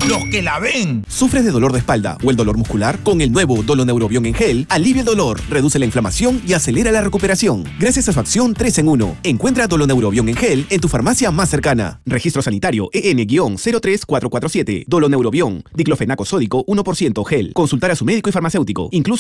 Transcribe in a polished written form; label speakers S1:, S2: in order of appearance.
S1: los que la ven.
S2: ¿Sufres de dolor de espalda o el dolor muscular? Con el nuevo Doloneurobion en gel, alivia el dolor, reduce la inflamación y acelera la recuperación. Gracias a su acción 3 en 1. Encuentra Doloneurobion en gel en tu farmacia más cercana. Registro sanitario EN-03447. Doloneurobion, diclofenaco sódico 1% gel. Consultar a su médico y farmacéutico. Incluso